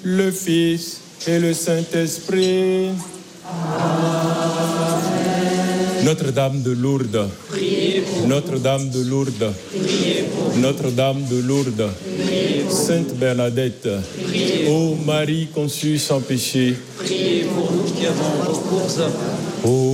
le Fils et le Saint-Esprit. Notre-Dame de Lourdes, Notre-Dame de Lourdes, Notre-Dame de Lourdes, Sainte Bernadette, ô Marie conçue sans péché, priez pour nous qui avons recours à vous.